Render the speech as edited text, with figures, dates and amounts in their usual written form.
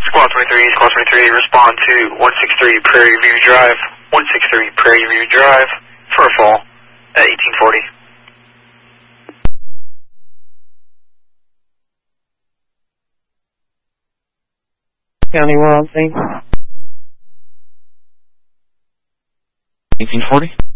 Squad 23, respond to 163 Prairie View Drive, 163 Prairie View Drive, for a fall at 1840. County, we're on scene. 1840?